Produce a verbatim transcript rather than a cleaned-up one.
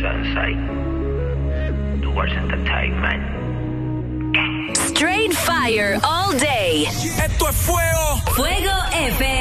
Sunside. Towards Entertainment. Straight fire all day. Esto es fuego. Fuego F.